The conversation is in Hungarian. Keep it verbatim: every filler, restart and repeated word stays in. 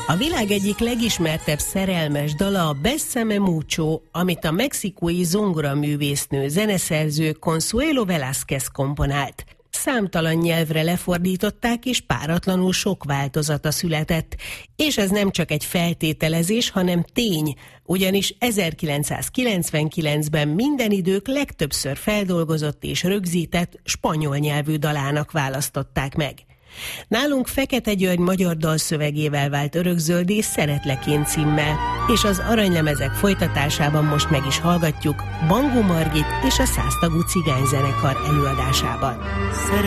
A világ egyik legismertebb szerelmes dala a Bésame Mucho, amit a mexikói zongoraművésznő, zeneszerző Consuelo Velázquez komponált. Számtalan nyelvre lefordították, és páratlanul sok változata született. És ez nem csak egy feltételezés, hanem tény, ugyanis ezerkilencszázkilencvenkilencben minden idők legtöbbször feldolgozott és rögzített spanyol nyelvű dalának választották meg. Nálunk Fekete György magyar dalszövegével vált örökzöldé Szeretlek én címmel, és az aranylemezek folytatásában most meg is hallgatjuk Bangó Margit és a száztagú cigányzenekar előadásában.